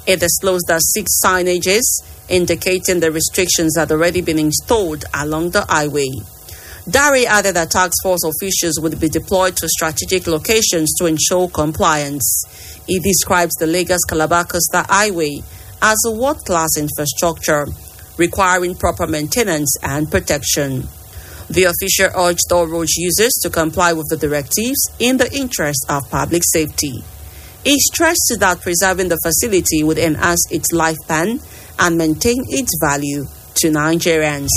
It disclosed that 6 signages indicating the restrictions had already been installed along the highway. Dare added that task force officials would be deployed to strategic locations to ensure compliance. He describes the Lagos-Calabar Coastal Highway as a world-class infrastructure requiring proper maintenance and protection. The official urged all road users to comply with the directives in the interest of public safety. He stressed that preserving the facility would enhance its lifespan and maintain its value to Nigerians.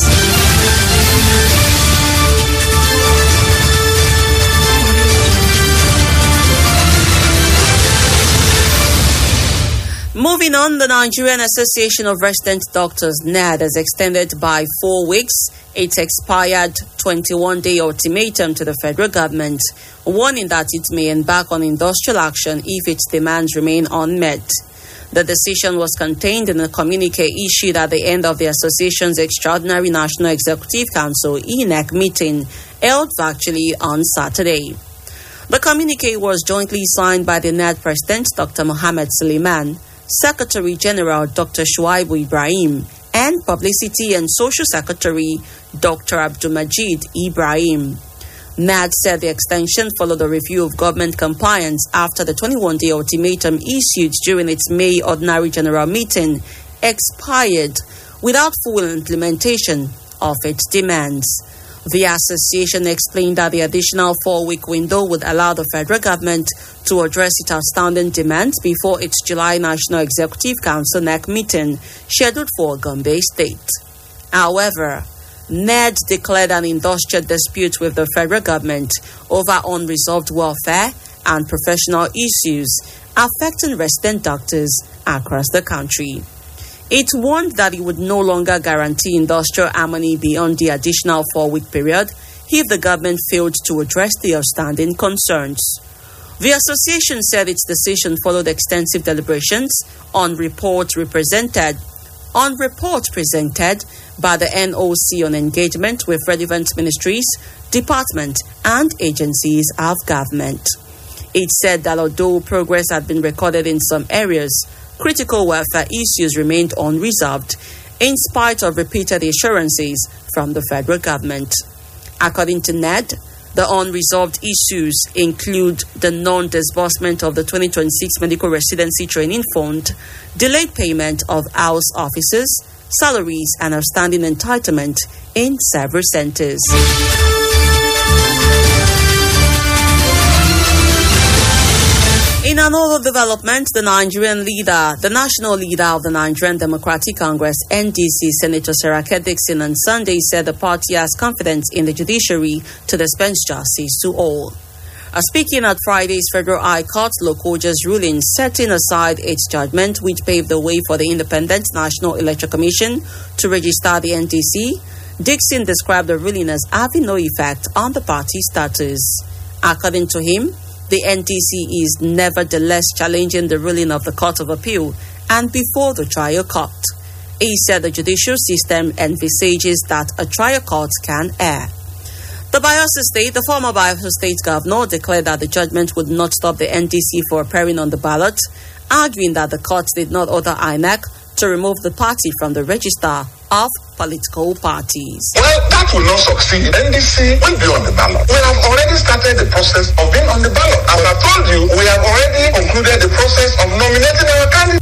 Moving on, the Nigerian Association of Resident Doctors, NARD, has extended by 4 weeks its expired 21-day ultimatum to the federal government, warning that it may embark on industrial action if its demands remain unmet. The decision was contained in a communique issued at the end of the association's Extraordinary National Executive Council (ENEC) meeting held virtually on Saturday. The communique was jointly signed by the NARD President, Dr. Mohammed Suleiman, Secretary General Dr. Shuaibu Ibrahim, and Publicity and Social Secretary Dr. Abdulmajid Ibrahim. NARD said the extension followed a review of government compliance after the 21-day ultimatum issued during its May Ordinary General Meeting expired without full implementation of its demands. The association explained that the additional 4-week window would allow the federal government to address its outstanding demands before its July National Executive Council NEC meeting scheduled for Gombe State. However, NARD declared an industrial dispute with the federal government over unresolved welfare and professional issues affecting resident doctors across the country. It warned that it would no longer guarantee industrial harmony beyond the additional 4-week period if the government failed to address the outstanding concerns. The association said its decision followed extensive deliberations on report presented by the NOC on engagement with relevant ministries, departments, and agencies of government. It said that although progress had been recorded in some areas, critical welfare issues remained unresolved in spite of repeated assurances from the federal government. According to NARD, the unresolved issues include the non-disbursement of the 2026 Medical Residency Training Fund, delayed payment of house officers, salaries, and outstanding entitlement in several centers. In another development, the national leader of the Nigerian Democratic Congress, NDC, Senator Saraki Dixon, on Sunday said the party has confidence in the judiciary to dispense justice to all. Speaking at Friday's Federal High Court, Lokoja's ruling setting aside its judgment, which paved the way for the Independent National Electoral Commission to register the NDC, Dixon described the ruling as having no effect on the party status. According to him, the NDC is nevertheless challenging the ruling of the Court of Appeal and before the trial court. He said the judicial system envisages that a trial court can err. The former Bayelsa State governor declared that the judgment would not stop the NDC for appearing on the ballot, arguing that the court did not order INEC to remove the party from the register of political parties. Well, that will not succeed. NDC will be on the ballot. We have already started the process of being on the ballot. As I told you, we have already concluded the process of nominating our candidate.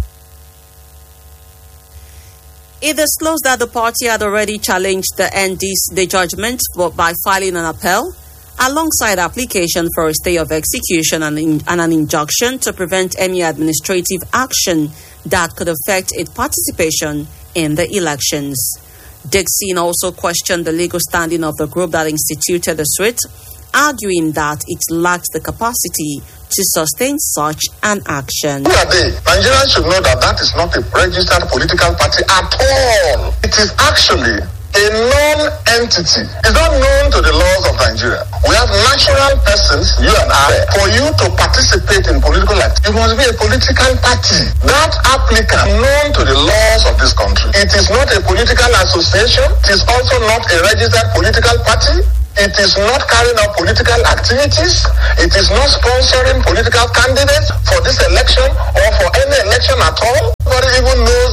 It disclosed that the party had already challenged the judgment by filing an appeal, alongside application for a stay of execution and an injunction to prevent any administrative action that could affect its participation in the elections. Dixon also questioned the legal standing of the group that instituted the suit, arguing that it lacked the capacity to sustain such an action. Nigerians should know that that is not a registered political party at all. It is actually a non-entity. It's not known to the laws of Nigeria. We have natural persons, you and I. For you to participate in political life, it must be a political party. That applicant known to the laws of this country. It is not a political association. It is also not a registered political party. It is not carrying out political activities. It is not sponsoring political candidates for this election or for any election at all. But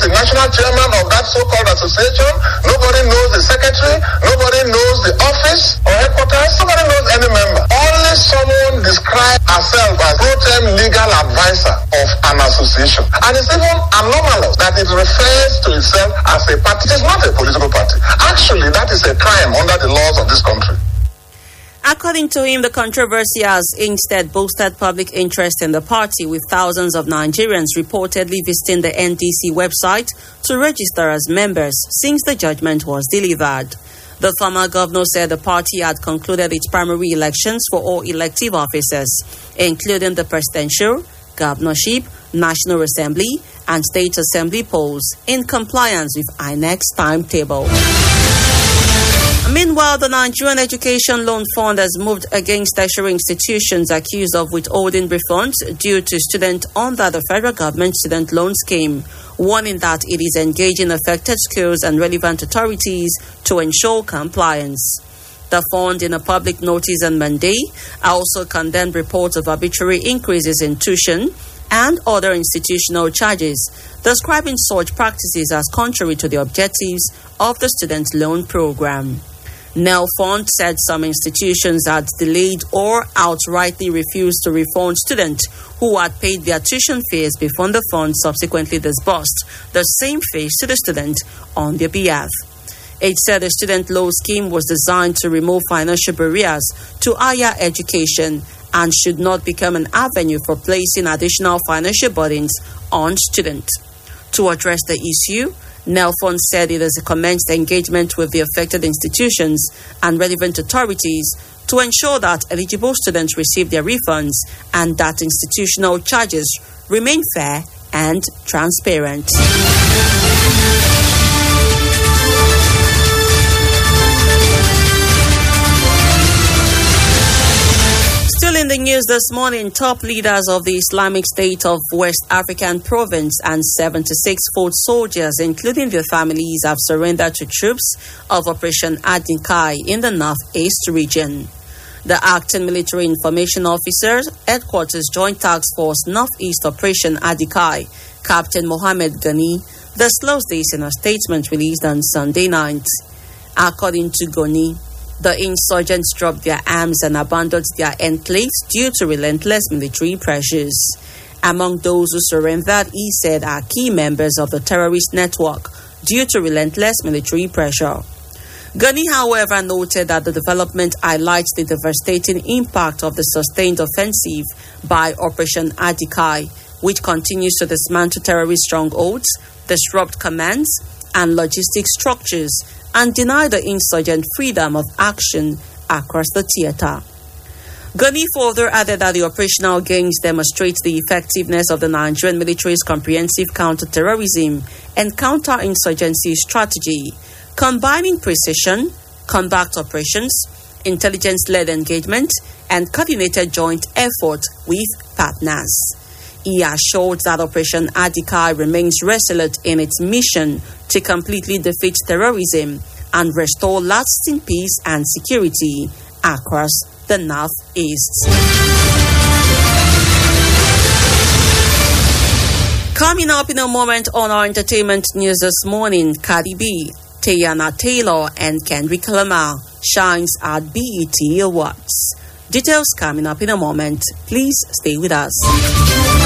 the national chairman of that so-called association. Nobody knows the secretary. Nobody knows the office or headquarters. Nobody knows any member. Only someone described herself as pro-tem legal advisor of an association. And it's even anomalous that it refers to itself as a party. It is not a political party. Actually, that is a crime under the laws of this country. According to him, the controversy has instead boosted public interest in the party, with thousands of Nigerians reportedly visiting the NDC website to register as members since the judgment was delivered. The former governor said the party had concluded its primary elections for all elective offices, including the presidential, governorship, National Assembly, and State Assembly polls, in compliance with INEC's timetable. Meanwhile, the Nigerian Education Loan Fund has moved against tertiary institutions accused of withholding refunds due to students under the federal government student loan scheme, warning that it is engaging affected schools and relevant authorities to ensure compliance. The fund, in a public notice on Monday, also condemned reports of arbitrary increases in tuition and other institutional charges, describing such practices as contrary to the objectives of the student loan program. Nel Fund said some institutions had delayed or outrightly refused to refund students who had paid their tuition fees before the fund subsequently disbursed the same fees to the student on their behalf. It said the student loan scheme was designed to remove financial barriers to higher education and should not become an avenue for placing additional financial burdens on students. To address the issue, Nelfon said it has commenced engagement with the affected institutions and relevant authorities to ensure that eligible students receive their refunds and that institutional charges remain fair and transparent. Still in the news this morning, top leaders of the Islamic State of West African Province and 76 foot soldiers, including their families, have surrendered to troops of Operation Adinkai in the Northeast region. The Acting Military Information Officer, Headquarters Joint Task Force Northeast Operation Adinkai, Captain Mohammed Ghani, disclosed this in a statement released on Sunday night. According to Ghani, the insurgents dropped their arms and abandoned their enclaves due to relentless military pressures. Among those who surrendered, he said, are key members of the terrorist network due to relentless military pressure. Ghani, however, noted that the development highlights the devastating impact of the sustained offensive by Operation Adinkai, which continues to dismantle terrorist strongholds, disrupt commands and logistic structures, and deny the insurgent freedom of action across the theater. Ghani further added that the operational gains demonstrate the effectiveness of the Nigerian military's comprehensive counter-terrorism and counter-insurgency strategy, combining precision, combat operations, intelligence-led engagement, and coordinated joint effort with partners. He assured that Operation Adinkai remains resolute in its mission to completely defeat terrorism and restore lasting peace and security across the Northeast. Coming up in a moment on our entertainment news this morning, Cardi B, Teyana Taylor, and Kendrick Lamar shines at BET Awards. Details coming up in a moment. Please stay with us.